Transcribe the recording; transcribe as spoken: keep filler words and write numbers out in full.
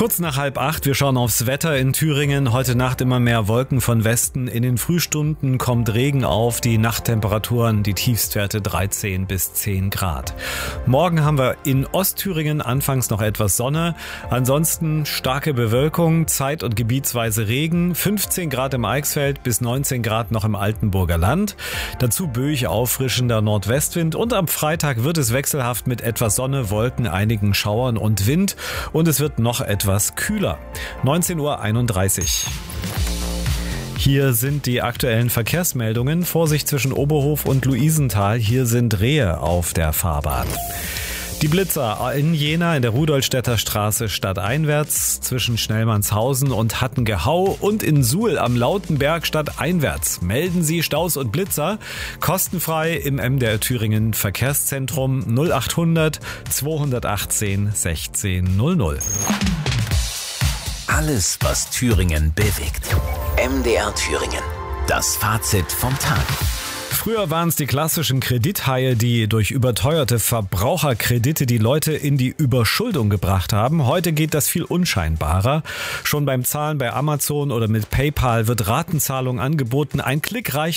Kurz nach halb acht, wir schauen aufs Wetter in Thüringen. Heute Nacht immer mehr Wolken von Westen. In den Frühstunden kommt Regen auf. Die Nachttemperaturen, die Tiefstwerte dreizehn bis zehn Grad. Morgen haben wir in Ostthüringen anfangs noch etwas Sonne. Ansonsten starke Bewölkung, zeit- und gebietsweise Regen. fünfzehn Grad im Eichsfeld bis neunzehn Grad noch im Altenburger Land. Dazu böig auffrischender Nordwestwind. Und am Freitag wird es wechselhaft mit etwas Sonne, Wolken, einigen Schauern und Wind. Und es wird noch etwas etwas kühler. neunzehn Uhr einunddreißig. Hier sind die aktuellen Verkehrsmeldungen. Vorsicht zwischen Oberhof und Luisenthal. Hier sind Rehe auf der Fahrbahn. Die Blitzer in Jena in der Rudolstädter Straße stadteinwärts zwischen Schnellmannshausen und Hattengehau und in Suhl am Lautenberg stadteinwärts. Melden Sie Staus und Blitzer kostenfrei im M D R Thüringen Verkehrszentrum null achthundert zweihundertachtzehn sechzehn null null. Alles, was Thüringen bewegt. M D R Thüringen. Das Fazit vom Tag. Früher waren es die klassischen Kredithaie, die durch überteuerte Verbraucherkredite die Leute in die Überschuldung gebracht haben. Heute geht das viel unscheinbarer. Schon beim Zahlen bei Amazon oder mit PayPal wird Ratenzahlung angeboten. Ein Klick reicht